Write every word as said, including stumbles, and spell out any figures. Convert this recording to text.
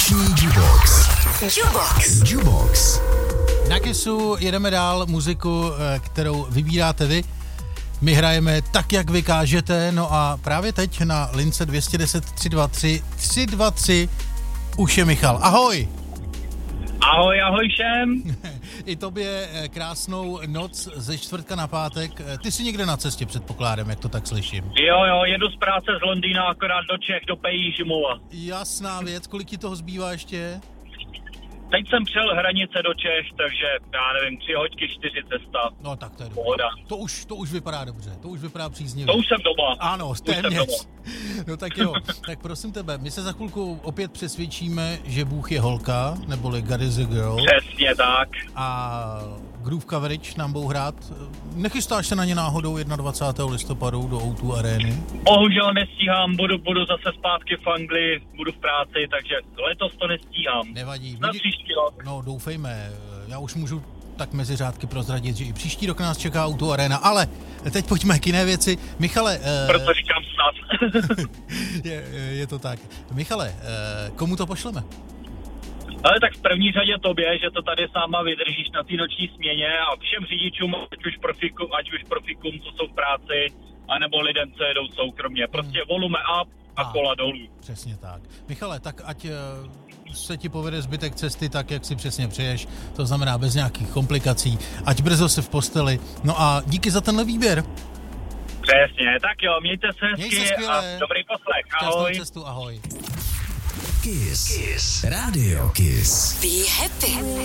Vánoční Jukebox. Jukebox. Jukebox. Na Kissu jedeme dál, muziku, kterou vybíráte vy. My hrajeme tak, jak vy kážete, no a právě teď na lince dvě jedna nula tři dva tři tři dva tři už je Michal. Ahoj! Ahoj, ahoj všem! I tobě krásnou noc ze čtvrtka na pátek. Ty jsi někde na cestě, předpokládám, jak to tak slyším. Jo, jo, jedu z práce z Londýna akorát do Čech, do Pejížimova. Jasná věc, kolik ti toho zbývá ještě? Teď jsem přel hranice do Čech, takže já nevím, tři hoďky, čtyři cesta. No tak to je Pohoda. To už, to už vypadá dobře, to už vypadá příznivě. To už jsem doma. Ano, Už téměř. No tak jo, tak prosím tebe, my se za chvilku opět přesvědčíme, že Bůh je holka, neboli God is a girl. Přesně tak. A Groove Coverage nám budou hrát. Nechystáš se na ně náhodou dvacátého prvního listopadu do ó dva Areny? Bohužel nestíhám, budu, budu zase zpátky v Anglii, budu v práci, takže letos to nestíhám. Nevadí. Na příští rok. No doufejme, já už můžu tak mezi řádky prozradit, že i příští rok nás čeká ó dva Arena, ale teď pojďme k jiné věci. Michale... Eh, Proto říkám snad. je, je to tak. Michale, eh, komu to pošleme? Ale tak v první řadě tobě, že to tady sama vydržíš na té noční směně a všem řidičům, ať už profikům, ať už profikům, co jsou v práci, anebo lidem, co jedou soukromně. Prostě volume up a, a kola dolů. Přesně tak. Michale, tak ať se ti povede zbytek cesty tak, jak si přesně přeješ, to znamená bez nějakých komplikací, ať brzo se v posteli. No a díky za tenhle výběr. Přesně, tak jo, mějte se Měj hezky se a dobrý poslech. Ahoj. Šťastnou cestu, ahoj. Kiss. Kiss. Radio Kiss. Be happy.